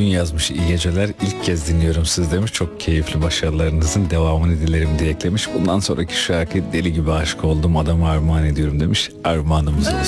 yazmış, iyi geceler, ilk kez dinliyorum siz demiş, çok keyifli, başarılarınızın devamını dilerim diye eklemiş. Bundan sonraki şarkı deli gibi aşık oldum, adama armağan ediyorum demiş. Armağanımız olsun.